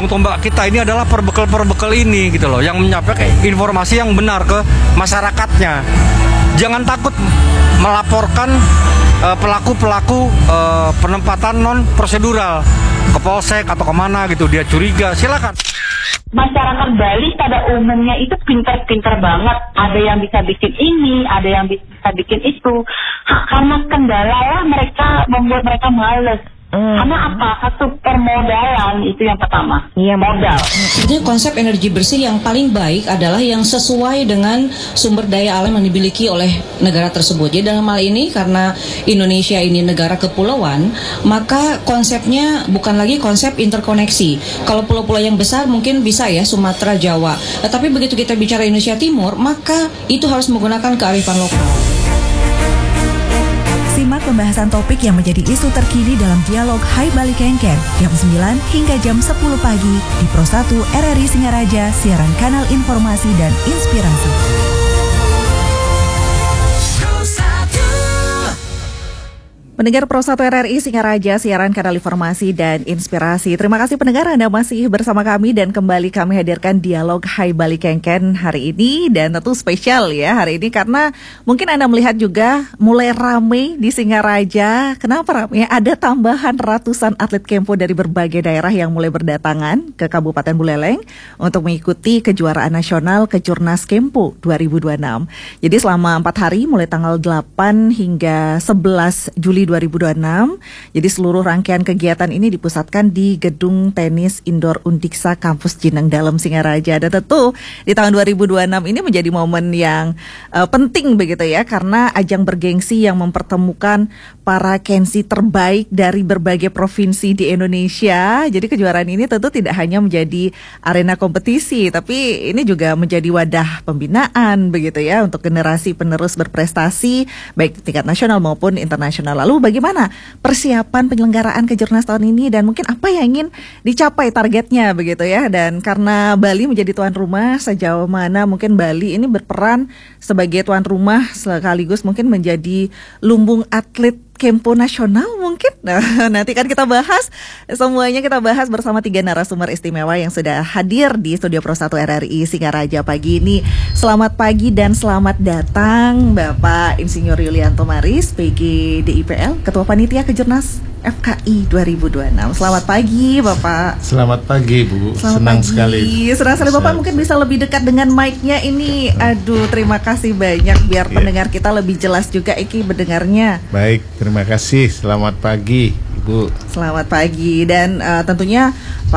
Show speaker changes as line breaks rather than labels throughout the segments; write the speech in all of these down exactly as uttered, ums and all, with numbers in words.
tombak kita ini adalah perbekal-perbekal ini gitu loh, yang menyampaikan informasi yang benar ke masyarakatnya. Jangan takut melaporkan uh, pelaku-pelaku uh, penempatan non prosedural ke polsek atau kemana gitu, dia curiga, silakan.
Masyarakat Bali pada umumnya itu pintar-pintar banget. Ada yang bisa bikin ini, ada yang bisa bikin itu. Karena kendala lah mereka membuat mereka males. Hmm. Karena apa? Satu permodalan itu yang pertama. Iya, modal.
Jadi konsep energi bersih yang paling baik adalah yang sesuai dengan sumber daya alam yang dimiliki oleh negara tersebut. Jadi dalam hal ini karena Indonesia ini negara kepulauan, maka konsepnya bukan lagi konsep interkoneksi. Kalau pulau-pulau yang besar mungkin bisa ya Sumatera, Jawa. Tetapi begitu kita bicara Indonesia Timur, maka itu harus menggunakan kearifan lokal.
Simak pembahasan topik yang menjadi isu terkini dalam dialog Hai Bali Kengken jam sembilan hingga jam sepuluh pagi di Pro satu R R I Singaraja, siaran kanal informasi dan inspirasi. Pendengar Pro satu R R I Singaraja, siaran kanal informasi dan inspirasi. Terima kasih pendengar Anda masih bersama kami dan kembali kami hadirkan dialog Hai Bali Kengken hari ini, dan tentu spesial ya hari ini karena mungkin Anda melihat juga mulai ramai di Singaraja. Kenapa ramai? Ada tambahan ratusan atlet Kempo dari berbagai daerah yang mulai berdatangan ke Kabupaten Buleleng untuk mengikuti kejuaraan nasional Kejurnas Kempo dua ribu dua puluh enam. Jadi selama empat hari mulai tanggal delapan hingga sebelas Juli dua ribu dua puluh enam. Jadi seluruh rangkaian kegiatan ini dipusatkan di Gedung Tenis Indoor Undiksa Kampus Jineng Dalem Singaraja. Dan tentu di tahun dua ribu dua puluh enam ini menjadi momen yang uh, penting begitu ya, karena ajang bergengsi yang mempertemukan para kensi terbaik dari berbagai provinsi di Indonesia. Jadi kejuaraan ini tentu tidak hanya menjadi arena kompetisi, tapi ini juga menjadi wadah pembinaan begitu ya untuk generasi penerus berprestasi baik tingkat nasional maupun internasional. Lalu bagaimana persiapan penyelenggaraan Kejurnas tahun ini dan mungkin apa yang ingin dicapai targetnya begitu ya. Dan karena Bali menjadi tuan rumah, sejauh mana mungkin Bali ini berperan sebagai tuan rumah sekaligus mungkin menjadi lumbung atlet Kempo nasional mungkin. Nah, nanti kan kita bahas semuanya, kita bahas bersama tiga narasumber istimewa yang sudah hadir di studio Pro satu R R I Singaraja pagi ini. Selamat pagi dan selamat datang Bapak Insinyur Yulianto Maris, P G D I P L, Ketua Panitia Kejurnas F K I dua ribu dua puluh enam. Selamat pagi Bapak.
Selamat pagi Bu,
Selamat
senang
pagi.
sekali.
Senang sekali Bapak, mungkin bisa lebih dekat dengan mic-nya ini. Aduh, terima kasih banyak biar
Ya.
pendengar kita lebih jelas juga Iki mendengarnya.
Baik, terima kasih. Selamat pagi Ibu.
Selamat pagi, dan uh, tentunya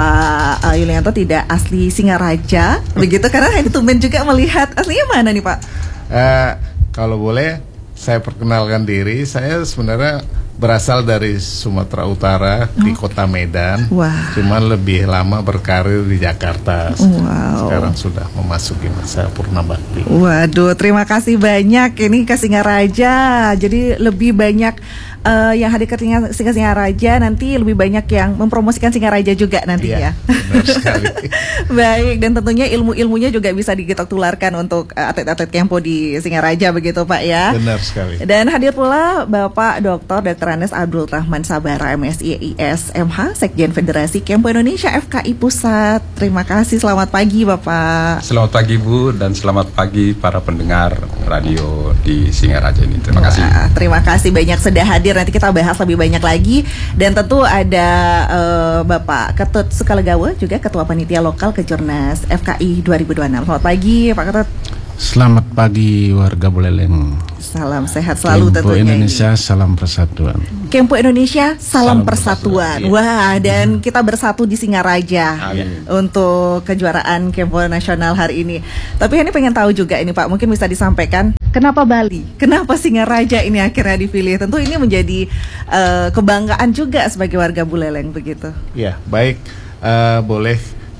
Pak uh, Yulianto tidak asli Singaraja begitu, karena ini tumben juga melihat aslinya mana nih Pak?
Uh, kalau boleh saya perkenalkan diri, saya sebenarnya berasal dari Sumatera Utara, oh. di kota Medan.
Wah.
Cuman lebih lama berkarir di Jakarta.
Wow.
Sekarang sudah memasuki masa purna bakti.
Waduh, terima kasih banyak ini ke Singaraja. Jadi lebih banyak uh, yang hadir ke Singaraja, nanti lebih banyak yang mempromosikan Singaraja juga nantinya.
Iya, benar sekali.
Baik, dan tentunya ilmu-ilmunya juga bisa digetok tularkan untuk uh, atlet-atlet Kempo di Singaraja begitu Pak ya.
Benar sekali.
Dan hadir pula Bapak Doktor Doktor Anes Abdul Rahman Sabara, M S I I S M H, Sekjen Federasi Kempo Indonesia F K I Pusat. Terima kasih, selamat pagi Bapak.
Selamat pagi Bu, dan selamat pagi para pendengar radio di Singaraja ini. Terima
Wah,
kasih.
Terima kasih banyak sudah hadir. Nanti kita bahas lebih banyak lagi. Dan tentu ada uh, Bapak Ketut Sukalegawa, juga Ketua Panitia Lokal Kejurnas F K I dua ribu dua puluh enam. Selamat pagi Pak Ketut.
Selamat pagi warga Buleleng.
Salam sehat selalu
Kempo
tentunya.
Indonesia,
ini.
salam persatuan.
Kempo Indonesia, salam, salam persatuan. persatuan. Wah, dan
hmm.
kita bersatu di Singaraja. Amin. Untuk kejuaraan Kempo Nasional hari ini. Tapi ini pengen tahu juga ini Pak, mungkin bisa disampaikan kenapa Bali? Kenapa Singaraja ini akhirnya dipilih? Tentu ini menjadi uh, kebanggaan juga sebagai warga Buleleng begitu.
Ya, baik. Uh, boleh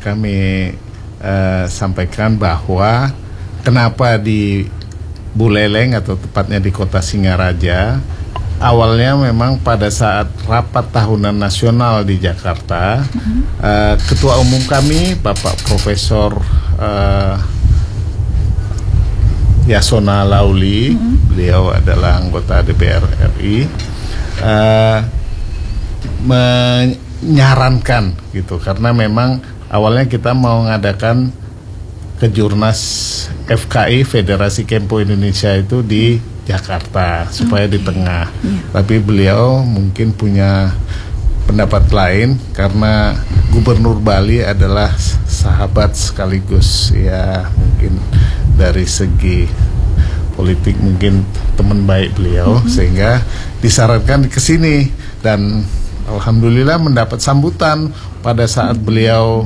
kami uh, sampaikan bahwa kenapa di Buleleng atau tepatnya di kota Singaraja. Awalnya memang pada saat rapat tahunan nasional di Jakarta, mm-hmm. uh, Ketua Umum kami Bapak Profesor uh, Yasona Lauli, mm-hmm. beliau adalah anggota D P R R I, uh, menyarankan gitu, karena memang awalnya kita mau mengadakan Kejurnas F K I Federasi Kempo Indonesia itu di Jakarta supaya di tengah. Tapi beliau mungkin punya pendapat lain karena Gubernur Bali adalah sahabat sekaligus ya mungkin dari segi politik mungkin teman baik beliau mm-hmm. sehingga disarankan ke sini dan alhamdulillah mendapat sambutan pada saat beliau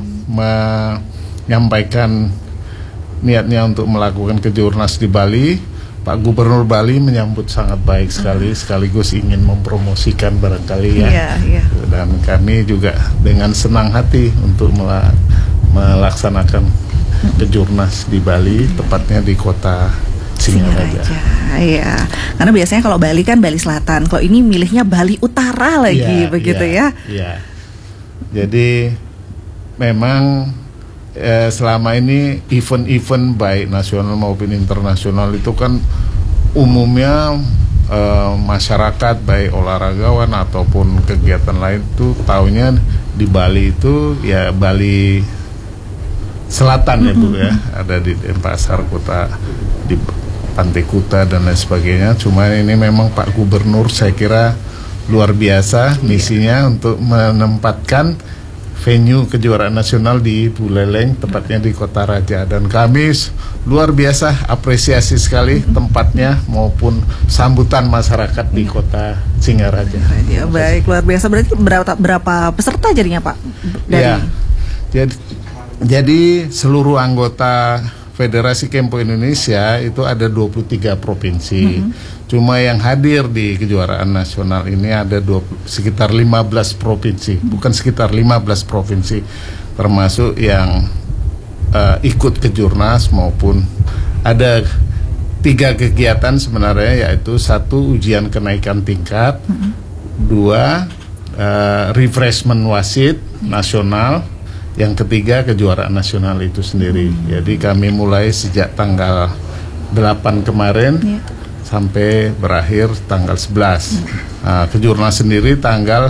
menyampaikan niatnya untuk melakukan kejurnas di Bali. Pak Gubernur Bali menyambut sangat baik sekali, sekaligus ingin mempromosikan barangkali ya.
Yeah, yeah.
Dan kami juga dengan senang hati untuk mela- melaksanakan kejurnas di Bali, tepatnya di kota Singaraja.
Iya, karena biasanya kalau Bali kan Bali Selatan, kalau ini milihnya Bali Utara lagi, yeah, begitu
yeah,
ya?
Iya. Jadi memang Eh, selama ini event-event baik nasional maupun internasional itu kan umumnya eh, masyarakat baik olahragawan ataupun kegiatan lain itu taunya di Bali itu ya Bali Selatan ya Bu ya, ada di Denpasar kota, di Pantai Kuta dan lain sebagainya. Cuma ini memang Pak Gubernur saya kira luar biasa misinya untuk menempatkan venue kejuaraan nasional di Buleleng, tepatnya di Kota Raja, dan kami luar biasa apresiasi sekali tempatnya maupun sambutan masyarakat di Kota Singaraja.
Ya, baik, luar biasa. Berarti berapa berapa peserta jadinya Pak? Dari...
Ya, jadi, jadi seluruh anggota Federasi Kempo Indonesia itu ada dua puluh tiga provinsi. Mm-hmm. Cuma yang hadir di kejuaraan nasional ini ada dua, sekitar lima belas provinsi, bukan sekitar lima belas provinsi, termasuk yang uh, ikut kejurnas maupun ada tiga kegiatan sebenarnya, yaitu satu ujian kenaikan tingkat, mm-hmm. dua uh, refreshment wasit nasional, yang ketiga kejuaraan nasional itu sendiri. Mm-hmm. Jadi kami mulai sejak tanggal delapan kemarin. Yeah. Sampai berakhir tanggal sebelas. Nah, kejurnas sendiri tanggal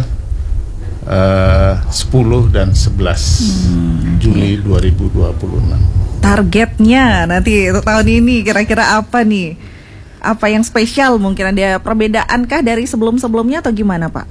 uh, sepuluh dan sebelas hmm, Juli dua ribu dua puluh enam.
Targetnya nanti untuk tahun ini kira-kira apa nih? Apa yang spesial, mungkin ada perbedaankah dari sebelum-sebelumnya atau gimana Pak?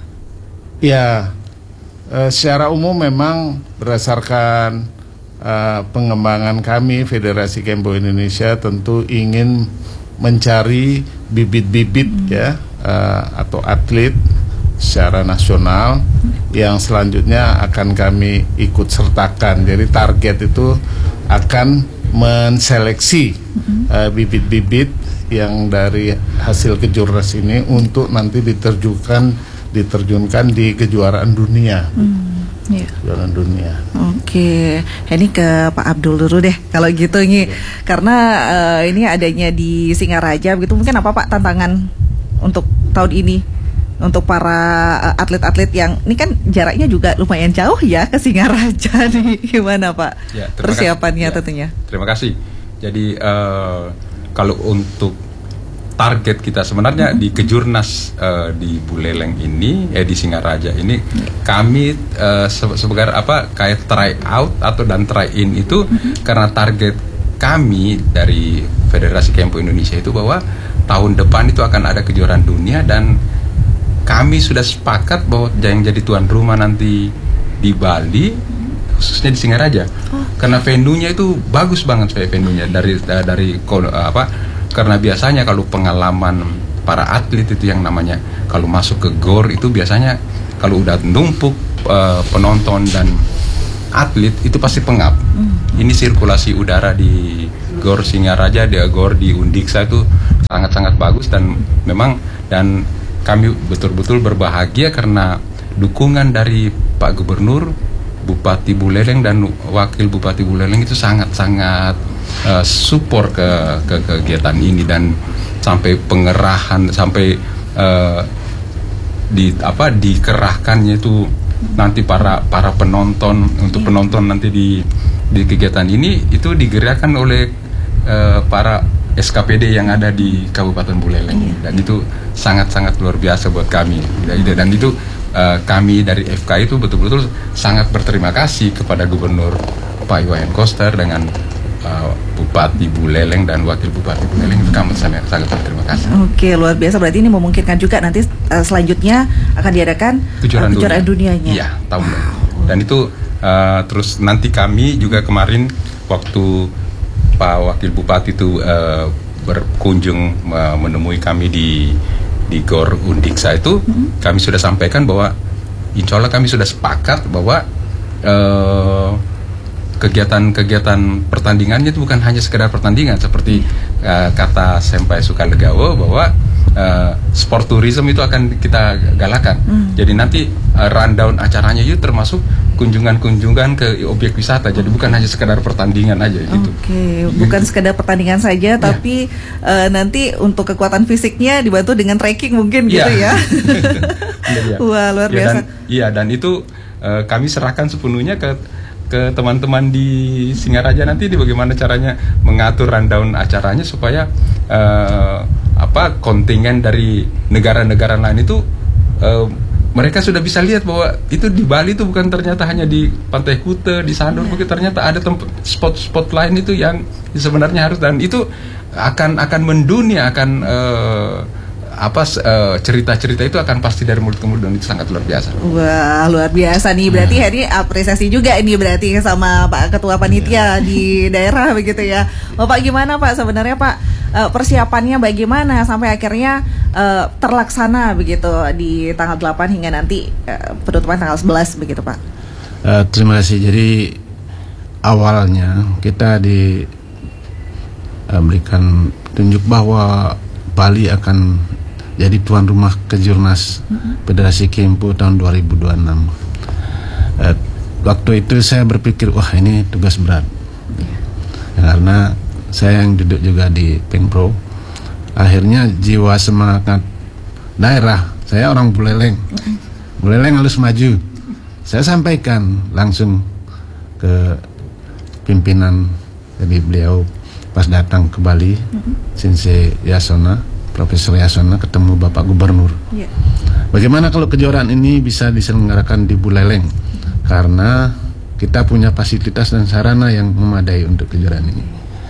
Ya, uh, secara umum memang berdasarkan uh, pengembangan kami Federasi Kempo Indonesia tentu ingin mencari bibit-bibit hmm. ya uh, atau atlet secara nasional yang selanjutnya akan kami ikut sertakan. Jadi target itu akan menseleksi hmm. uh, bibit-bibit yang dari hasil kejurnas ini untuk nanti diterjunkan diterjunkan di kejuaraan dunia. Hmm. Yeah. Kejuaraan dunia.
Oke, ini ke Pak Abdul dulu deh kalau gitu nih, yeah. Karena uh, ini adanya di Singaraja begitu, mungkin apa Pak tantangan untuk tahun ini untuk para uh, atlet-atlet yang ini kan jaraknya juga lumayan jauh ya ke Singaraja nih, gimana Pak
ya,
persiapannya
kasih.
tentunya?
Ya, terima kasih. Jadi uh, kalau untuk target kita sebenarnya mm-hmm. di kejurnas uh, di Buleleng ini, eh di Singaraja ini, mm-hmm. kami uh, se- sebagai apa kayak try out atau dan try in itu mm-hmm. karena target kami dari Federasi Kempo Indonesia itu bahwa tahun depan itu akan ada kejuaraan dunia dan kami sudah sepakat bahwa yang jadi tuan rumah nanti di Bali khususnya di Singaraja oh. karena venue-nya itu bagus banget saya venue-nya dari dari apa karena biasanya kalau pengalaman para atlet itu yang namanya kalau masuk ke gor itu biasanya kalau udah numpuk uh, penonton dan atlet itu pasti pengap. Mm. Ini sirkulasi udara di gor Singaraja, di gor di Undiksa itu sangat-sangat bagus dan memang dan kami betul-betul berbahagia karena dukungan dari Pak Gubernur, Bupati Buleleng dan Wakil Bupati Buleleng itu sangat-sangat Uh, support ke, ke kegiatan ini dan sampai pengerahan sampai uh, di apa dikerahkannya itu nanti para para penonton untuk yeah. penonton nanti di di kegiatan ini itu digerakkan oleh uh, para S K P D yang ada di Kabupaten Buleleng yeah. dan itu sangat-sangat luar biasa buat kami dan itu uh, kami dari F K I itu betul-betul sangat berterima kasih kepada Gubernur Pak Iwayan Koster dengan uh, Bupati Buleleng dan Wakil Bupati Buleleng. Itu kami sangat, sangat berterima kasih.
Oke, luar biasa. Berarti ini memungkinkan juga nanti uh, selanjutnya akan diadakan
kejuaraan,
uh, kejuaraan
dunia.
dunianya.
Iya, tahun depan. Dan itu uh, terus nanti kami juga kemarin waktu Pak Wakil Bupati itu uh, berkunjung uh, menemui kami di di Gor Undiksa itu, hmm. kami sudah sampaikan bahwa insya Allah kami sudah sepakat bahwa uh, kegiatan-kegiatan pertandingannya itu bukan hanya sekedar pertandingan seperti uh, kata Senpai Sukalegawo bahwa uh, sport tourism itu akan kita galakan. Hmm. Jadi nanti uh, rundown acaranya itu termasuk kunjungan-kunjungan ke objek wisata. Jadi bukan hanya sekedar pertandingan aja gitu.
Oke, bukan sekedar pertandingan saja, tapi ya. uh, nanti untuk kekuatan fisiknya dibantu dengan trekking mungkin gitu ya.
ya.
Wah, luar
ya,
biasa.
Dan, iya, dan itu uh, kami serahkan sepenuhnya ke ke teman-teman di Singaraja nanti di bagaimana caranya mengatur rundown acaranya supaya uh, apa kontingen dari negara-negara lain itu uh, mereka sudah bisa lihat bahwa itu di Bali itu bukan ternyata hanya di Pantai Kute, di Sanur, yeah. ternyata ada tempat spot-spot lain itu yang sebenarnya harus, dan itu akan akan mendunia, akan uh, apa uh, cerita-cerita itu akan pasti dari mulut ke mulut, dan itu sangat luar biasa.
Wah, luar biasa nih. Berarti hari ini apresiasi juga ini berarti sama Pak Ketua Panitia di daerah begitu ya. Bapak gimana Pak sebenarnya Pak uh, persiapannya bagaimana sampai akhirnya uh, terlaksana begitu di tanggal delapan hingga nanti uh, penutupan tanggal sebelas begitu Pak?
Uh, terima kasih. Jadi awalnya kita diberikan uh, tunjuk bahwa Bali akan jadi tuan rumah Kejurnas mm-hmm. Federasi Kempo tahun dua ribu dua puluh enam. Uh, waktu itu saya berpikir, wah ini tugas berat. Yeah. Ya, karena saya yang duduk juga di Pemprov. Akhirnya jiwa semangat daerah, saya orang Buleleng. Mm-hmm. Buleleng harus maju. Saya sampaikan langsung ke pimpinan, jadi beliau pas datang ke Bali, mm-hmm. Sensei Yasona, Profesor Yasona ketemu Bapak Gubernur. Yeah. Bagaimana kalau kejuaraan ini bisa diselenggarakan di Buleleng? Karena kita punya fasilitas dan sarana yang memadai untuk kejuaraan ini.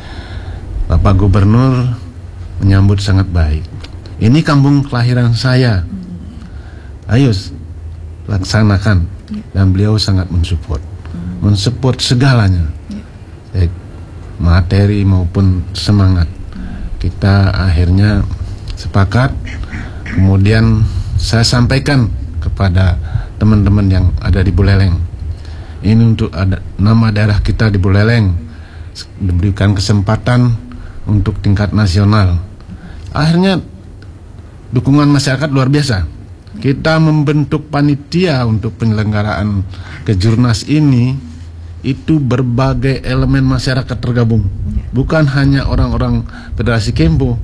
Bapak Gubernur menyambut sangat baik. Ini kampung kelahiran saya. Ayo laksanakan. Dan beliau sangat mensupport, mensupport segalanya, baik materi maupun semangat. Kita akhirnya sepakat, kemudian saya sampaikan kepada teman-teman yang ada di Buleleng, ini untuk ada nama daerah kita di Buleleng diberikan kesempatan untuk tingkat nasional. Akhirnya dukungan masyarakat luar biasa. Kita membentuk panitia untuk penyelenggaraan Kejurnas ini, itu berbagai elemen masyarakat tergabung, bukan hanya orang-orang Federasi Kempo.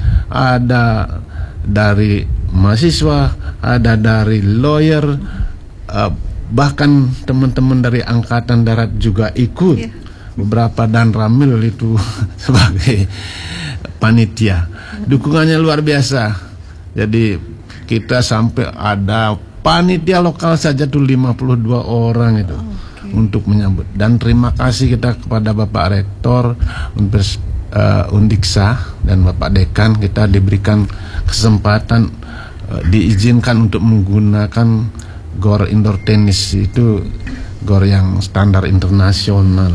Ada dari mahasiswa, ada dari lawyer, uh, bahkan teman-teman dari Angkatan Darat juga ikut. Yeah. Beberapa dan Ramil itu sebagai panitia. Dukungannya luar biasa. Jadi kita sampai ada panitia lokal saja tuh lima puluh dua orang itu. Oh, okay. Untuk menyambut. Dan terima kasih kita kepada Bapak Rektor Universitas Uh, Undiksa dan Bapak Dekan, kita diberikan kesempatan uh, diizinkan untuk menggunakan gor indoor tenis, itu gor yang standar internasional.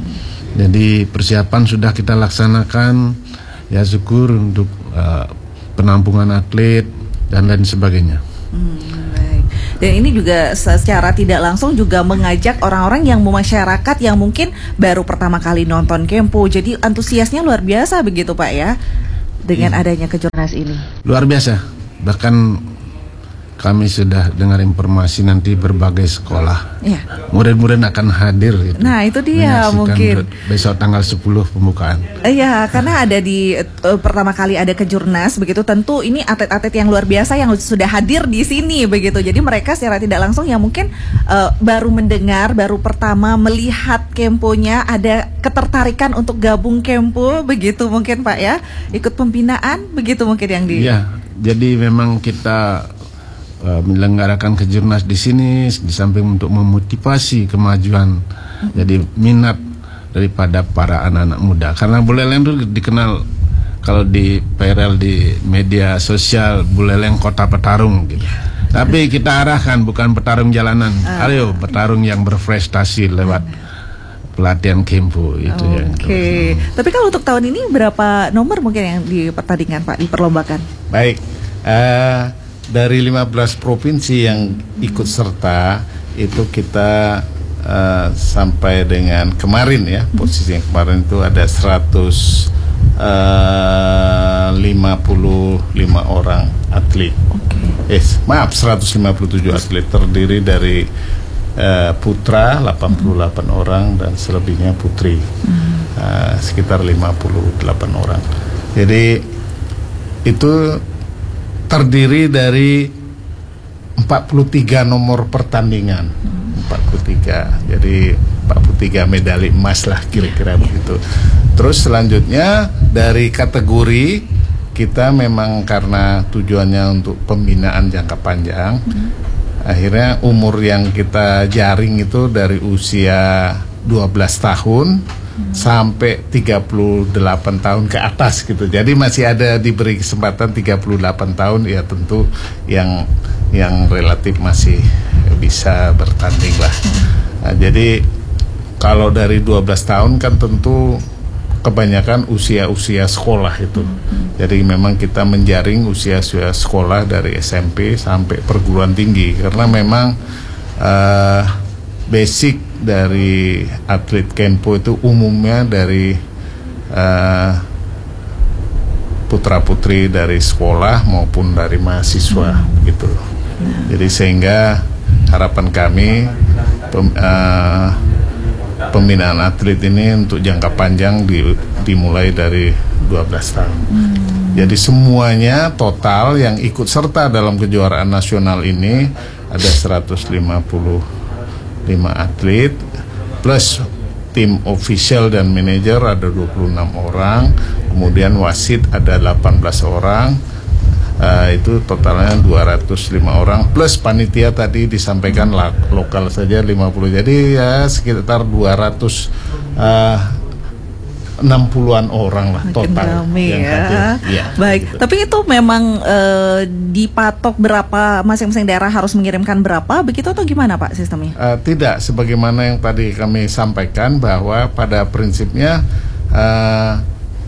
Jadi persiapan sudah kita laksanakan, ya syukur untuk uh, penampungan atlet dan lain sebagainya.
Hmm, baik. Dan ini juga secara tidak langsung juga mengajak orang-orang yang masyarakat yang mungkin baru pertama kali nonton Kempo, jadi antusiasnya luar biasa begitu Pak ya, dengan hmm. adanya Kejurnas ini. Luar biasa, bahkan kami sudah dengar informasi nanti berbagai sekolah, ya. murid-murid akan hadir gitu. Nah itu dia mungkin besok tanggal sepuluh pembukaan. Iya, karena ada di uh, pertama kali ada Kejurnas begitu, tentu ini atlet-atlet yang luar biasa yang sudah hadir di sini begitu. Jadi mereka secara tidak langsung yang mungkin uh, baru mendengar, baru pertama melihat Kemponya, ada ketertarikan untuk gabung Kempo begitu mungkin Pak ya, ikut pembinaan begitu mungkin yang di. Iya, jadi memang kita
uh, menyelenggarakan kejurnas di sini di samping untuk memotivasi kemajuan, jadi minat daripada para anak-anak muda. Karena Buleleng itu dikenal kalau di viral di media sosial, Buleleng kota petarung gitu. Tapi kita arahkan bukan petarung jalanan, ayo petarung yang berprestasi lewat pelatihan Kempo itu
Oke.
yang
Oke. Tapi kalau untuk tahun ini berapa nomor mungkin yang dipertandingkan Pak, diperlombakan?
Baik, uh, dari lima belas provinsi yang ikut serta itu kita uh, sampai dengan kemarin ya, posisi yang kemarin itu ada seratus lima puluh lima orang atlet. Okay. Eh, maaf seratus lima puluh tujuh atlet terdiri dari uh, putra delapan puluh delapan hmm. orang dan selebihnya putri hmm. uh, sekitar lima puluh delapan orang. Jadi itu terdiri dari empat puluh tiga nomor pertandingan, hmm. empat puluh tiga. Jadi empat puluh tiga medali emas lah kira-kira begitu. Terus selanjutnya dari kategori kita memang karena tujuannya untuk pembinaan jangka panjang, hmm. akhirnya umur yang kita jaring itu dari usia dua belas tahun hmm. sampai tiga puluh delapan tahun ke atas gitu. Jadi masih ada diberi kesempatan tiga puluh delapan tahun, ya tentu yang yang relatif masih bisa bertanding lah. Nah, jadi kalau dari dua belas tahun kan tentu kebanyakan usia-usia sekolah itu. Jadi memang kita menjaring usia-usia sekolah dari S M P sampai perguruan tinggi karena memang uh, basic dari atlet Kempo itu umumnya dari uh, putra-putri dari sekolah maupun dari mahasiswa gitu. Jadi sehingga harapan kami pem, uh, pembinaan atlet ini untuk jangka panjang di, dimulai dari dua belas tahun. Hmm. Jadi semuanya total yang ikut serta dalam kejuaraan nasional ini ada seratus lima puluh lima atlet plus tim official dan manajer ada dua puluh enam orang, kemudian wasit ada delapan belas orang. Uh, itu totalnya dua ratus lima orang plus panitia tadi disampaikan la- lokal saja lima puluh, jadi ya sekitar dua ratus enam puluhan orang lah total
rame
yang
ya.
hadir. Ya,
baik,
gitu.
tapi itu memang uh, dipatok berapa, masing-masing daerah harus mengirimkan berapa begitu atau gimana Pak sistemnya?
Uh, tidak, sebagaimana yang tadi kami sampaikan bahwa pada prinsipnya uh,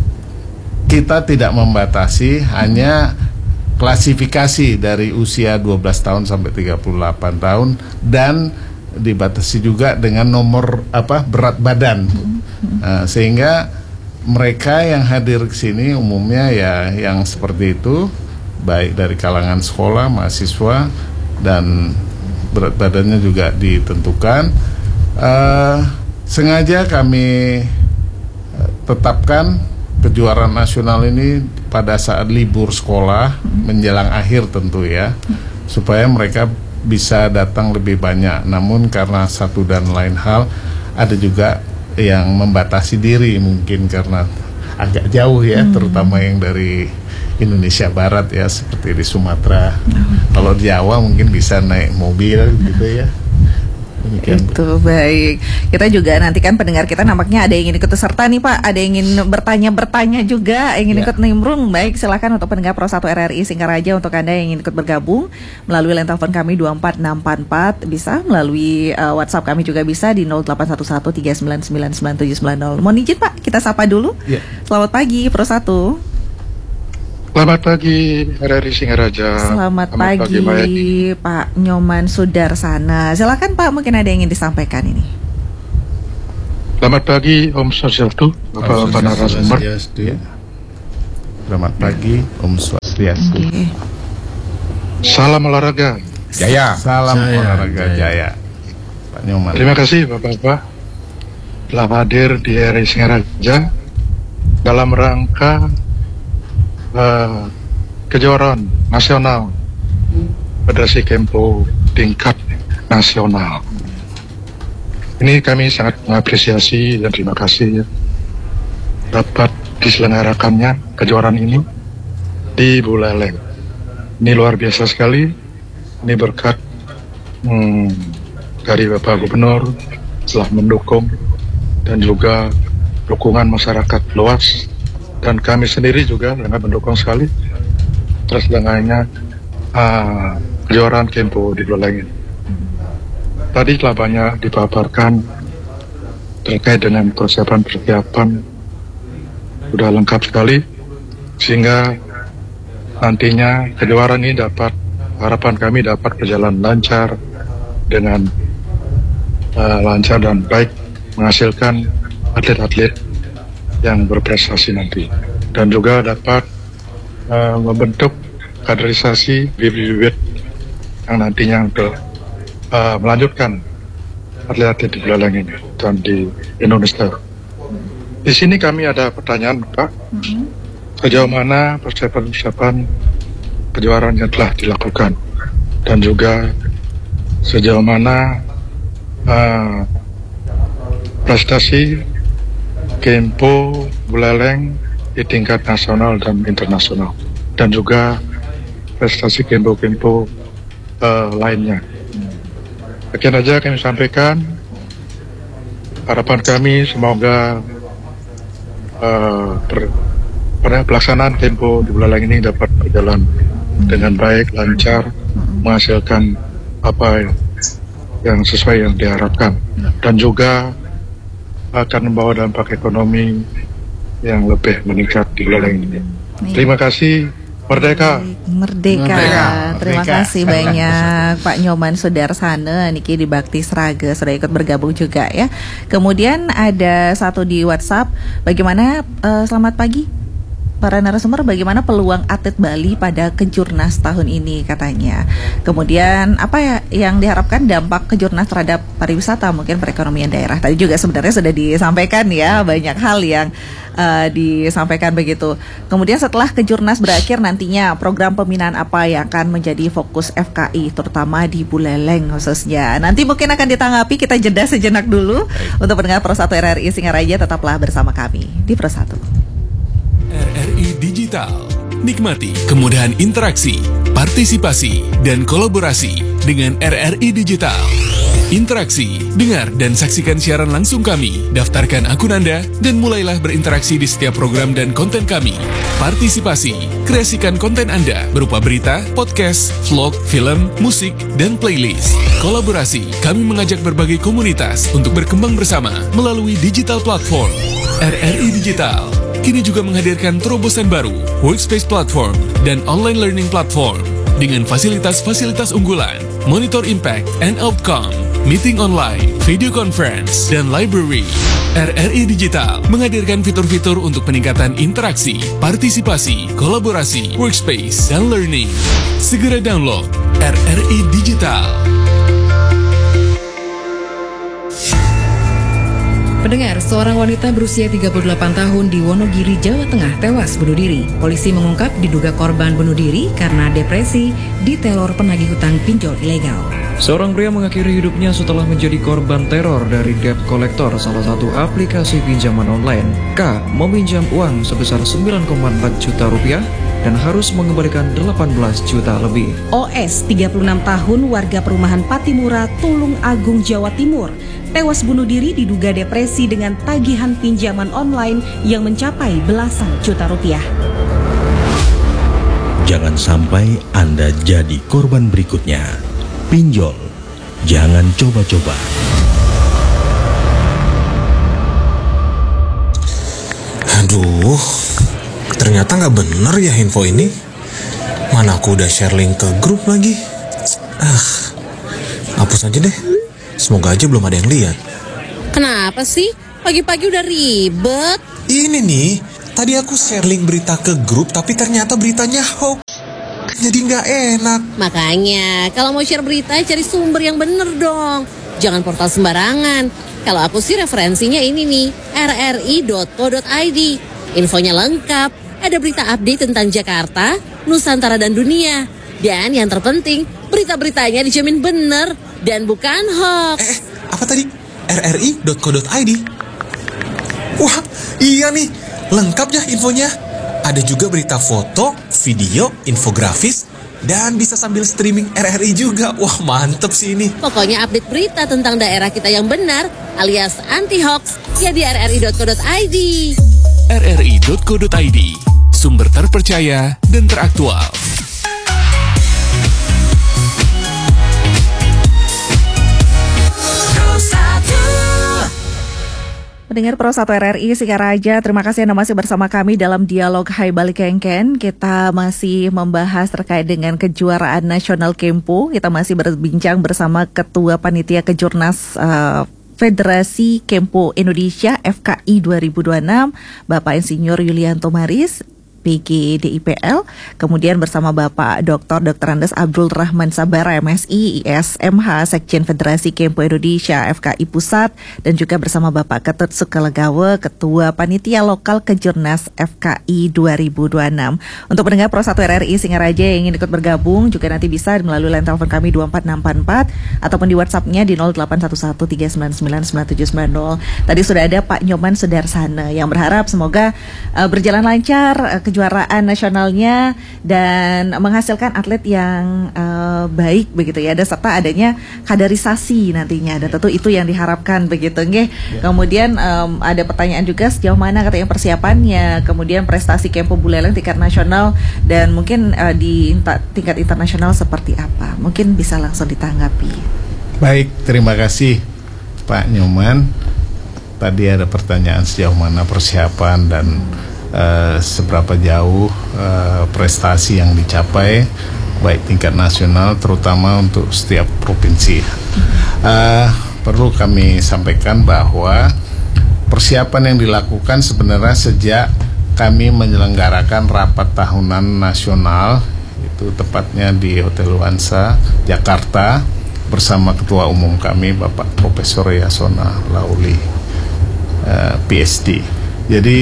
kita tidak membatasi, hmm. hanya klasifikasi dari usia dua belas tahun sampai tiga puluh delapan tahun dan dibatasi juga dengan nomor apa berat badan. Mm-hmm. uh, sehingga mereka yang hadir ke sini umumnya ya yang seperti itu, baik dari kalangan sekolah, mahasiswa, dan berat badannya juga ditentukan. Uh, sengaja kami uh, tetapkan kejuaraan nasional ini pada saat libur sekolah menjelang akhir tentu ya, supaya mereka bisa datang lebih banyak. Namun karena satu dan lain hal ada juga yang membatasi diri mungkin karena agak jauh ya, hmm. terutama yang dari Indonesia Barat ya, seperti di Sumatera. Hmm. Kalau di Jawa mungkin bisa naik mobil gitu ya. Demikian.
Itu baik. Kita juga nantikan pendengar kita nampaknya ada yang ingin ikut serta nih Pak, ada yang ingin bertanya-bertanya juga, ingin ya. ikut nimbrung. Baik, silakan untuk pendengar Pro satu R R I Singaraja, untuk Anda yang ingin ikut bergabung melalui line telepon kami dua empat enam empat empat, bisa melalui uh, WhatsApp kami juga bisa di nol delapan satu satu tiga sembilan sembilan sembilan tujuh sembilan nol. Mohon izin Pak, kita sapa dulu. Ya. Selamat pagi Pro satu.
Selamat pagi R R I Singaraja.
Selamat, Selamat pagi, pagi Pak Nyoman Sudarsana. Silakan Pak, mungkin ada yang ingin disampaikan ini.
Selamat pagi Om Swastiastu, Bapak Bapak narasumber.
Selamat pagi Om Swastiastu.
Okay.
Salam olahraga.
Jaya. Salam jaya, olahraga jaya. jaya. Pak Nyoman.
Terima kasih Bapak-bapak telah hadir di R R I Singaraja dalam rangka Uh, kejuaraan nasional Federasi Kempo tingkat nasional. Ini kami sangat mengapresiasi dan terima kasih ya, dapat diselenggarakannya kejuaraan ini di Buleleng. Ini luar biasa sekali Ini berkat hmm, dari Bapak Gubernur telah mendukung dan juga dukungan masyarakat luas, dan kami sendiri juga sangat mendukung sekali terselenggaranya uh, kejuaraan Kempo di Buleleng ini. Tadi telah banyak dipaparkan terkait dengan persiapan-persiapan, sudah lengkap sekali, sehingga nantinya kejuaraan ini dapat, harapan kami dapat berjalan lancar dengan uh, lancar dan baik, menghasilkan atlet-atlet yang berprestasi nanti, dan juga dapat uh, membentuk kaderisasi bibit-bibit yang nantinya untuk uh, melanjutkan atlet-atlet di Buleleng ini dan di Indonesia. Di sini kami ada pertanyaan, Pak. Mm-hmm. Sejauh mana persiapan-persiapan kejuaraan yang telah dilakukan, dan juga sejauh mana uh, prestasi Kempo Buleleng di tingkat nasional dan internasional, dan juga prestasi Kempo-Kempo uh, lainnya. Sekian aja kami sampaikan. Harapan kami semoga uh, per, pada pelaksanaan Kempo di Buleleng ini dapat berjalan dengan baik, lancar, menghasilkan apa yang sesuai yang diharapkan, dan juga akan membawa dampak ekonomi yang lebih meningkat di Buleleng ini. Terima kasih. Merdeka.
Merdeka.
Merdeka.
Terima
Merdeka.
kasih banyak Pak Nyoman Sudarsana niki di Bakti Sraga sudah ikut bergabung juga ya. Kemudian ada satu di WhatsApp, bagaimana uh, selamat pagi para narasumber, bagaimana peluang atlet Bali pada Kejurnas tahun ini katanya. Kemudian apa ya yang diharapkan dampak Kejurnas terhadap pariwisata, mungkin perekonomian daerah. Tadi juga sebenarnya sudah disampaikan ya, banyak hal yang uh, disampaikan begitu. Kemudian setelah Kejurnas berakhir nantinya program pembinaan apa yang akan menjadi fokus F K I terutama di Buleleng khususnya. Nanti mungkin akan ditanggapi, kita jeda sejenak dulu. Baik. Untuk pendengar Pro satu R R I Singaraja, tetaplah bersama kami di Pro satu.
R R I Digital. Nikmati kemudahan interaksi, partisipasi, dan kolaborasi dengan R R I Digital. Interaksi, dengar dan saksikan siaran langsung kami, daftarkan akun Anda, dan mulailah berinteraksi di setiap program dan konten kami. Partisipasi, kreasikan konten Anda berupa berita, podcast, vlog, film, musik, dan playlist. Kolaborasi, kami mengajak berbagai komunitas untuk berkembang bersama melalui digital platform. R R I Digital kini juga menghadirkan terobosan baru, workspace platform, dan online learning platform dengan fasilitas-fasilitas unggulan, monitor impact and outcome, meeting online, video conference, dan library. R R I Digital menghadirkan fitur-fitur untuk peningkatan interaksi, partisipasi, kolaborasi, workspace, dan learning. Segera download R R I Digital.
Pendengar, seorang wanita berusia tiga puluh delapan tahun di Wonogiri, Jawa Tengah tewas bunuh diri. Polisi mengungkap diduga korban bunuh diri karena depresi diteror penagih hutang pinjol ilegal.
Seorang pria mengakhiri hidupnya setelah menjadi korban teror dari debt collector, salah satu aplikasi pinjaman online. K meminjam uang sebesar sembilan koma empat juta rupiah dan harus mengembalikan delapan belas juta lebih.
O S, tiga puluh enam tahun, warga perumahan Patimura, Tulung Agung, Jawa Timur, tewas bunuh diri diduga depresi dengan tagihan pinjaman online yang mencapai belasan juta rupiah.
Jangan sampai Anda jadi korban berikutnya. Pinjol, jangan coba-coba.
Aduh, ternyata nggak bener ya info ini. Mana aku udah share link ke grup lagi. Ah, hapus aja deh. Semoga aja belum ada yang lihat.
Kenapa sih? Pagi-pagi udah ribet.
Ini nih, tadi aku share link berita ke grup, tapi ternyata beritanya hoax. Jadi nggak enak.
Makanya, kalau mau share berita, cari sumber yang bener dong. Jangan portal sembarangan. Kalau aku sih referensinya ini nih, r r i dot co dot i d. Infonya lengkap, ada berita update tentang Jakarta, Nusantara, dan dunia. Dan yang terpenting, berita-beritanya dijamin bener dan bukan hoax.
Eh, apa tadi? r r i dot co dot i d. Wah, iya nih, lengkap ya infonya. Ada juga berita foto, video, infografis, Dan bisa sambil streaming R R I juga. Wah, mantep sih ini.
Pokoknya update berita tentang daerah kita yang benar alias anti hoax ya di r r i dot co dot i d.
r r i dot co dot i d, sumber terpercaya dan teraktual.
Pendengar Pro satu R R I Singaraja, terima kasih Anda masih bersama kami dalam dialog Hai Bali Kengken. Kita masih membahas terkait dengan kejuaraan nasional Kempo. Kita masih berbincang bersama Ketua Panitia Kejurnas uh, Federasi Kempo Indonesia F K I dua ribu dua puluh enam, Bapak Insinyur Yulianto Maris, P G D I P L, kemudian bersama Bapak Doktor Doktor Andes Abdul Rahman Sabara M Si, I S M H, Sekjen Federasi Kempo Indonesia F K I Pusat, dan juga bersama Bapak Ketut Sukalagawa, Ketua Panitia Lokal Kejurnas F K I dua ribu dua puluh enam. Untuk pendengar Pro satu R R I Singaraja yang ingin ikut bergabung juga nanti bisa melalui line telepon kami dua empat enam empat empat ataupun di WhatsApp-nya di nol delapan satu satu tiga sembilan sembilan sembilan tujuh sembilan nol. Tadi sudah ada Pak Nyoman Sudarsana yang berharap semoga uh, berjalan lancar uh, kejuaraan nasionalnya dan menghasilkan atlet yang uh, baik begitu ya, dan serta adanya kaderisasi nantinya, dan tentu itu yang diharapkan begitu nggih. Ya. Kemudian um, ada pertanyaan juga sejauh mana katanya persiapannya, kemudian prestasi Kempo Buleleng tingkat nasional dan mungkin uh, di inta, tingkat internasional seperti apa, mungkin bisa langsung ditanggapi.
Baik, terima kasih Pak Nyoman. Tadi ada pertanyaan sejauh mana persiapan dan Uh, seberapa jauh uh, prestasi yang dicapai baik tingkat nasional terutama untuk setiap provinsi. Uh, perlu kami sampaikan bahwa persiapan yang dilakukan sebenarnya sejak kami menyelenggarakan rapat tahunan nasional, itu tepatnya di Hotel Luansa, Jakarta, bersama Ketua Umum kami Bapak Profesor Yasona Lauli, uh, P H D. Jadi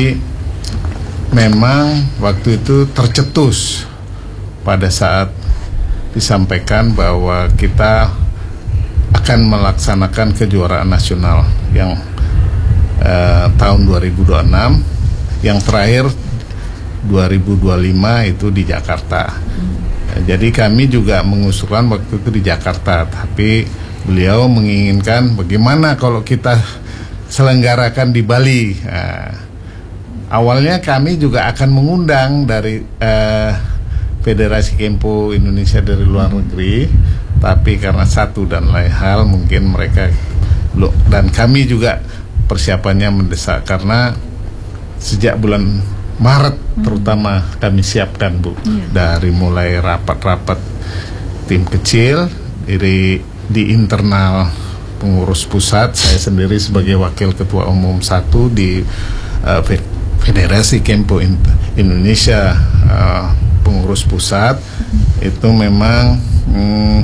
memang waktu itu tercetus pada saat disampaikan bahwa kita akan melaksanakan kejuaraan nasional yang eh, tahun dua ribu dua puluh enam, yang terakhir dua ribu dua puluh lima itu di Jakarta. Jadi kami juga mengusulkan waktu itu di Jakarta, tapi beliau menginginkan bagaimana kalau kita selenggarakan di Bali. Nah, awalnya kami juga akan mengundang dari eh, Federasi Kempo Indonesia dari luar negeri, tapi karena satu dan lain hal mungkin mereka belum, dan kami juga persiapannya mendesak karena sejak bulan Maret terutama kami siapkan Bu, yeah. dari mulai rapat-rapat tim kecil dari di internal pengurus pusat, saya sendiri sebagai wakil ketua umum satu di uh, Federasi Kempo Indonesia uh, pengurus pusat, itu memang mm,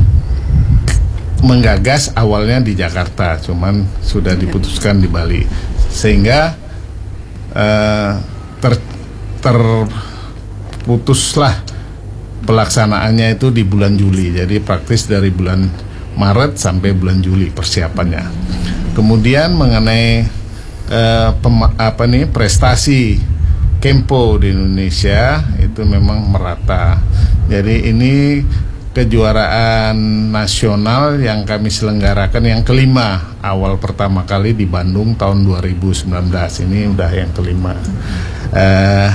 menggagas awalnya di Jakarta, cuman sudah diputuskan di Bali, sehingga uh, ter, terputuslah pelaksanaannya itu di bulan Juli. Jadi praktis dari bulan Maret sampai bulan Juli persiapannya. Kemudian mengenai Uh, pema- apa nih prestasi Kempo di Indonesia itu memang merata. Jadi ini kejuaraan nasional yang kami selenggarakan yang kelima. Awal pertama kali di Bandung tahun dua ribu sembilan belas, ini udah yang kelima. Uh,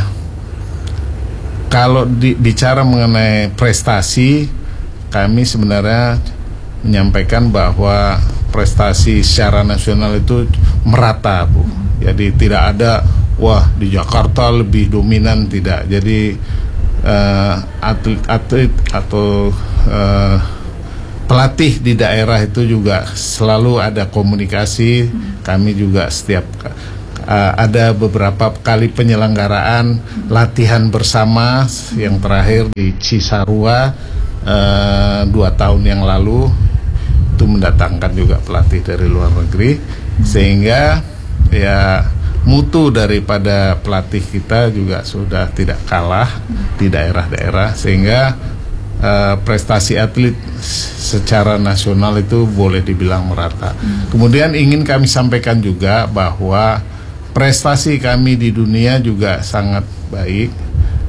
kalau di, bicara mengenai prestasi, kami sebenarnya menyampaikan bahwa prestasi secara nasional itu merata Bu. Jadi tidak ada wah di Jakarta lebih dominan, tidak. Jadi atlet-atlet uh, atau uh, pelatih di daerah itu juga selalu ada komunikasi. Kami juga setiap uh, ada beberapa kali penyelenggaraan latihan bersama, yang terakhir di Cisarua uh, dua tahun yang lalu, itu mendatangkan juga pelatih dari luar negeri, sehingga ya mutu daripada pelatih kita juga sudah tidak kalah di daerah-daerah, sehingga uh, prestasi atlet secara nasional itu boleh dibilang merata. Kemudian ingin kami sampaikan juga bahwa prestasi kami di dunia juga sangat baik.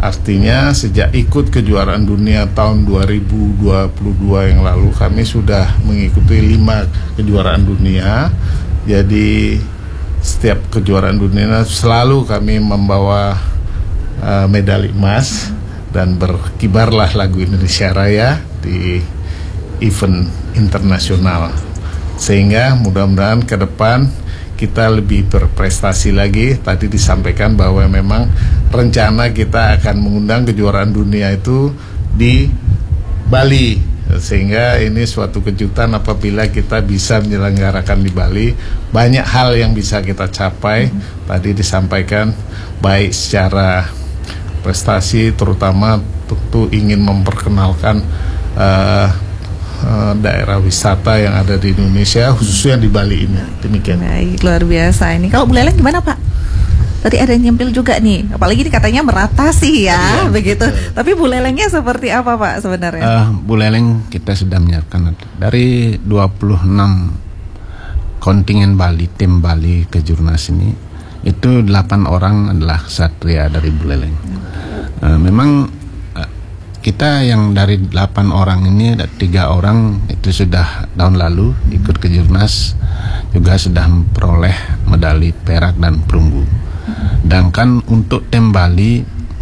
Artinya sejak ikut kejuaraan dunia tahun dua ribu dua puluh dua yang lalu, kami sudah mengikuti lima kejuaraan dunia. Jadi setiap kejuaraan dunia selalu kami membawa uh, medali emas dan berkibarlah lagu Indonesia Raya di event internasional. Sehingga mudah-mudahan ke depan kita lebih berprestasi lagi. Tadi disampaikan bahwa memang rencana kita akan mengundang kejuaraan dunia itu di Bali, sehingga ini suatu kejutan apabila kita bisa menyelenggarakan di Bali. Banyak hal yang bisa kita capai. Tadi disampaikan baik secara prestasi, terutama tentu ingin memperkenalkan uh, uh, daerah wisata yang ada di Indonesia, khususnya di Bali ini. Demikian.
Baik, luar biasa ini. Kalau Bu Leleng gimana Pak? Tadi ada yang nyempil juga nih, apalagi ini katanya merata sih ya, ya begitu. Betul. Tapi Bu Lelengnya seperti apa Pak sebenarnya?
Uh, Bu Leleng kita sudah menyiapkan dari dua puluh enam kontingen Bali, tim Bali Kejurnas ini, itu delapan orang adalah satria dari Bu Leleng. Uh, memang uh, kita yang dari delapan orang ini, tiga orang itu sudah tahun lalu ikut Kejurnas, juga sudah memperoleh medali perak dan perunggu. Sedangkan untuk tim Bali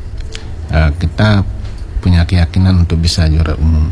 uh, kita punya keyakinan untuk bisa juara umum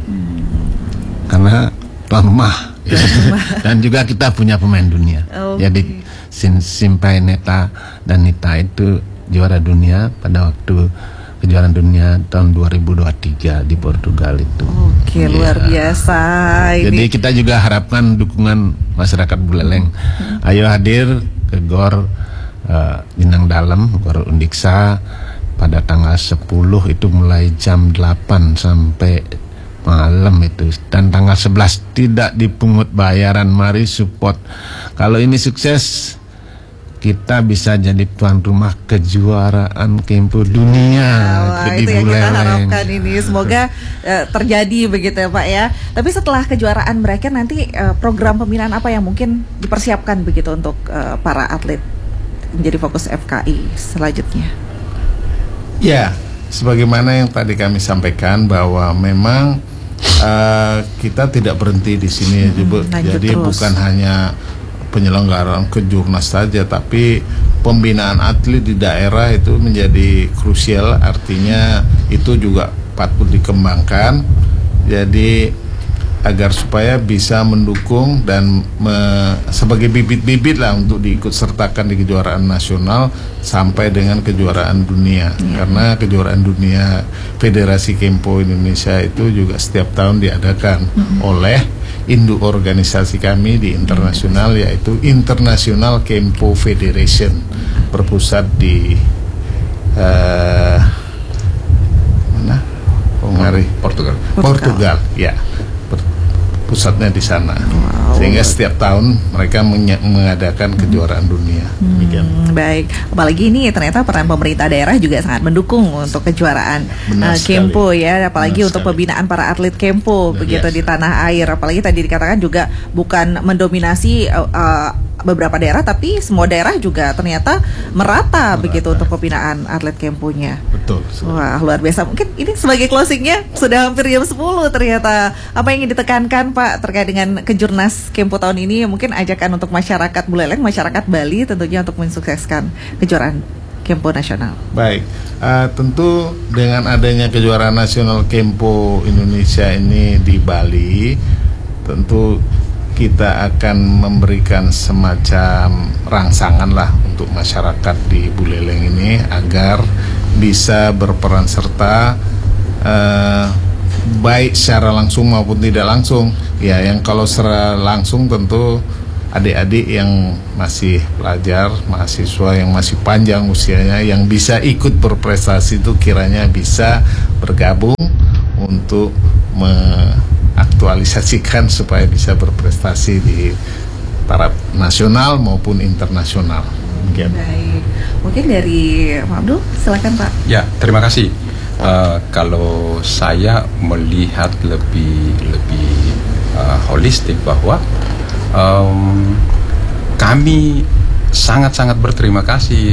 karena tuan rumah dan juga kita punya pemain dunia. Okay. Jadi Sin Simpai Neta dan Nita itu juara dunia pada waktu kejuaraan dunia tahun dua ribu dua puluh tiga di Portugal itu.
Oke, okay, ya. Luar biasa ini.
Jadi kita juga harapkan dukungan masyarakat Buleleng. Hmm. Ayo hadir ke Gor Uh, Inang Dalam, Gor Undiksa pada tanggal sepuluh itu mulai jam delapan sampai malam itu, dan tanggal sebelas tidak dipungut bayaran. Mari support. Kalau ini sukses, kita bisa jadi tuan rumah kejuaraan kempo dunia.
Wah, itu yang kita harapkan ini. Semoga uh, terjadi begitu ya Pak ya. Tapi setelah kejuaraan mereka nanti uh, program pembinaan apa yang mungkin dipersiapkan begitu untuk uh, para atlet menjadi fokus F K I selanjutnya?
Ya, sebagaimana yang tadi kami sampaikan bahwa memang uh, kita tidak berhenti di sini. Hmm, Jadi terus. Bukan hanya penyelenggaraan kejurnas saja, tapi pembinaan atlet di daerah itu menjadi krusial. Artinya itu juga patut dikembangkan. Jadi agar supaya bisa mendukung dan me, sebagai bibit-bibit lah untuk diikut sertakan di kejuaraan nasional sampai dengan kejuaraan dunia. Ya. Karena kejuaraan dunia Federasi Kempo Indonesia itu juga setiap tahun diadakan mm-hmm. oleh induk organisasi kami di internasional, mm-hmm. yaitu International Kempo Federation, berpusat di uh, mana? Hungari,
Portugal.
Portugal, Portugal ya. Pusatnya di sana. Wow. Sehingga setiap tahun mereka mengadakan kejuaraan dunia.
Hmm, baik. Apalagi ini ternyata peran pemerintah daerah juga sangat mendukung untuk kejuaraan uh, Kempo ya, apalagi Benar untuk sekali. Pembinaan para atlet Kempo Benar begitu biasa. Di tanah air. Apalagi tadi dikatakan juga bukan mendominasi uh, uh, beberapa daerah, tapi semua daerah juga ternyata merata, merata. begitu untuk pembinaan atlet Kemponya.
Betul.
Wah, luar biasa. Mungkin ini sebagai closingnya sudah hampir jam sepuluh ternyata. Apa yang ingin ditekankan Pak terkait dengan Kejurnas Kempo tahun ini? Mungkin ajakan untuk masyarakat Buleleng, masyarakat Bali tentunya untuk mensukseskan kejuaraan Kempo nasional.
Baik, uh, tentu dengan adanya kejuaraan nasional Kempo Indonesia ini di Bali, tentu kita akan memberikan semacam rangsangan lah untuk masyarakat di Buleleng ini agar bisa berperan serta uh, baik secara langsung maupun tidak langsung. Ya, yang kalau secara langsung tentu adik-adik yang masih pelajar, mahasiswa yang masih panjang usianya, yang bisa ikut berprestasi itu kiranya bisa bergabung untuk me aktualisasikan supaya bisa berprestasi di taraf nasional maupun internasional. Mungkin.
Baik, mungkin dari Pak Abdul, silakan Pak.
Ya, terima kasih. Uh, kalau saya melihat lebih lebih uh, holistik bahwa um, kami sangat-sangat berterima kasih di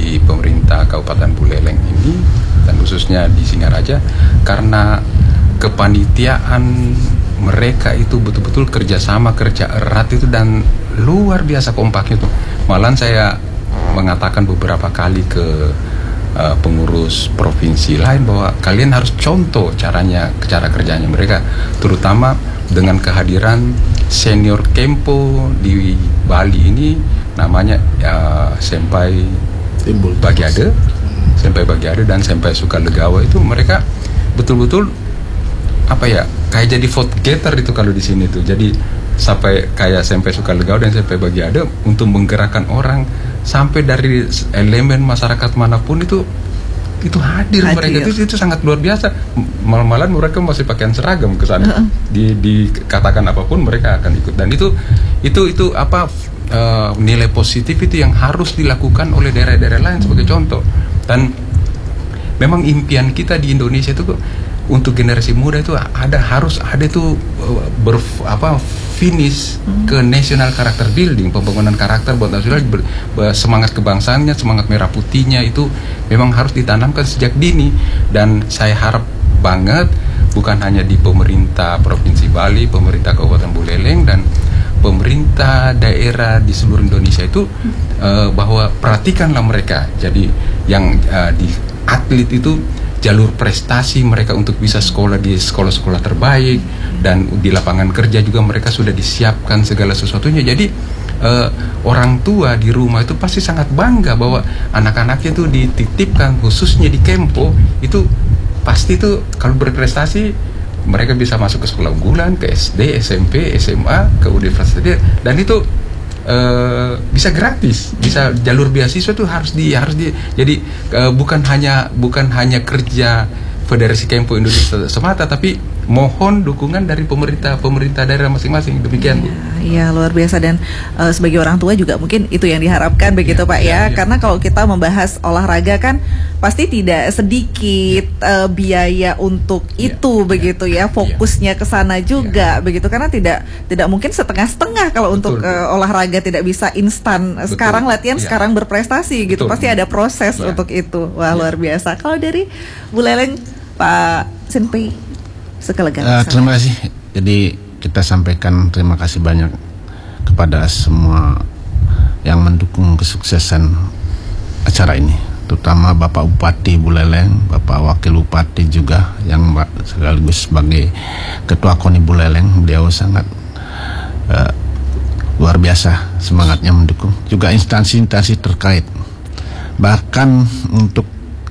di pemerintah Kabupaten Buleleng ini dan khususnya di Singaraja karena kepanitiaan mereka itu betul-betul kerjasama, kerja erat itu dan luar biasa kompaknya tuh. Malahan saya mengatakan beberapa kali ke uh, pengurus provinsi lain bahwa kalian harus contoh caranya, cara kerjanya mereka, terutama dengan kehadiran senior Kempo di Bali ini namanya uh, Senpai Bagiade, Senpai Bagiade dan Senpai Sukalegawa itu mereka betul-betul apa ya kayak jadi vote getter itu kalau di sini tuh. Jadi sampai kayak Senpai Sukalegawa dan Senpai Bagiade untuk menggerakkan orang sampai dari elemen masyarakat manapun itu itu hadir, hadir. Mereka itu itu sangat luar biasa. Malam-malam mereka masih pakaian seragam ke sana. Uh-uh. Di dikatakan apapun mereka akan ikut dan itu itu itu apa uh, nilai positif itu yang harus dilakukan oleh daerah-daerah lain sebagai contoh. Dan memang impian kita di Indonesia itu untuk generasi muda itu ada harus ada itu ber, apa finish hmm. ke national character building, pembangunan karakter buat nasional, ber, ber, semangat kebangsaannya, semangat merah putihnya itu memang harus ditanamkan sejak dini. Dan saya harap banget bukan hanya di pemerintah Provinsi Bali, pemerintah Kabupaten Buleleng dan pemerintah daerah di seluruh Indonesia itu hmm. uh, bahwa perhatikanlah mereka. Jadi yang uh, di atlet itu jalur prestasi mereka untuk bisa sekolah di sekolah-sekolah terbaik dan di lapangan kerja juga mereka sudah disiapkan segala sesuatunya. Jadi uh, orang tua di rumah itu pasti sangat bangga bahwa anak-anaknya itu dititipkan khususnya di Kempo itu pasti itu kalau berprestasi mereka bisa masuk ke sekolah unggulan, ke S D, S M P, S M A, ke universitas dan itu Uh, bisa gratis, bisa jalur beasiswa itu harus di harus di jadi uh, bukan hanya bukan hanya kerja Federasi Kempo Indonesia semata, tapi mohon dukungan dari pemerintah pemerintah daerah masing-masing. Demikian Bu.
Iya, luar biasa dan uh, sebagai orang tua juga mungkin itu yang diharapkan begitu ya, Pak ya, ya, ya. Karena kalau kita membahas olahraga kan pasti tidak sedikit uh, biaya untuk ya, itu ya, begitu ya, fokusnya ke sana juga ya. Begitu karena tidak tidak mungkin setengah-setengah kalau betul, untuk uh, olahraga tidak bisa instan. Betul. Sekarang latihan, ya. Sekarang berprestasi gitu. Betul. Pasti ada proses ya. Untuk itu. Wah, ya. Luar biasa. Kalau dari Buleleng Pak Senpai Sukalegawa.
Uh, terima kasih. Jadi kita sampaikan terima kasih banyak kepada semua yang mendukung kesuksesan acara ini, terutama Bapak Bupati Buleleng, Bapak Wakil Bupati juga yang sekaligus sebagai Ketua KONI Buleleng. Beliau sangat uh, luar biasa semangatnya mendukung. Juga instansi-instansi terkait. Bahkan untuk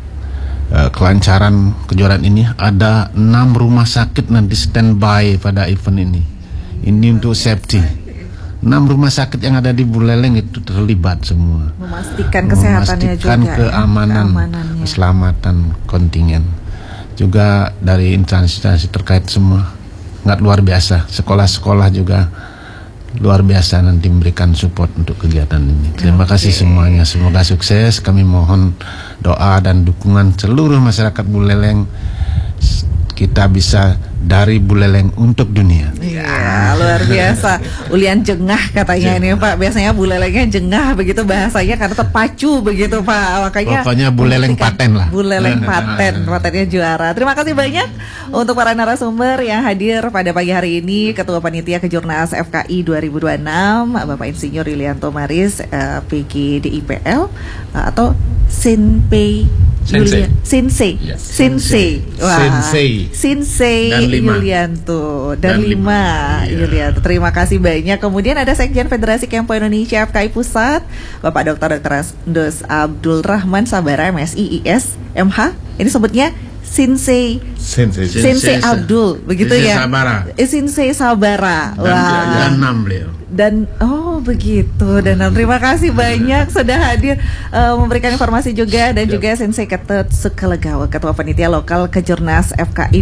kelancaran kejuaraan ini ada enam rumah sakit nanti standby pada event ini. Ini untuk safety. Enam rumah sakit yang ada di Buleleng itu terlibat semua.
Memastikan kesehatannya
Memastikan
juga.
keamanan, ya, keselamatan kontingen. Juga dari instansi-instansi terkait semua. Sangat luar biasa. Sekolah-sekolah juga luar biasa nanti memberikan support untuk kegiatan ini. Terima okay. kasih semuanya. Semoga sukses. Kami mohon doa dan dukungan seluruh masyarakat Buleleng. Kita bisa dari Buleleng untuk dunia.
Iya, luar biasa. Ulian jengah katanya jengah. Ini Pak. Biasanya Bulelengnya jengah begitu bahasanya karena terpacu begitu Pak. Makanya
pokoknya Buleleng paten lah.
Buleleng paten, patennya juara. Terima kasih banyak untuk para narasumber yang hadir pada pagi hari ini. Ketua Panitia Kejurnas F K I dua ribu dua puluh enam Bapak Insinyur Yulianto Maris, uh, P G D I P L uh, atau Senpai
Sensei.
Sensei.
Yes.
Sensei. Wah.
Sensei.
Sensei
Dan lima.
Yulianto dan,
Dan
lima,
lima.
Yulianto. Terima kasih banyak. Kemudian ada Sekjen Federasi Kempo Indonesia F K I Pusat, Bapak Doktor Doktor Andos Abdul Rahman Sabara M S I I S M H. Ini sebutnya Sensei
Sensei,
Sensei Abdul, begitu
Sensei
ya?
Sabara.
Eh, Sensei Sabara.
Dan,
Wah.
dan enam beliau.
Dan oh begitu dan terima kasih banyak sudah hadir uh, memberikan informasi juga dan juga Sensei Ketut Sukalegawa, Ketua Panitia Lokal Kejurnas F K I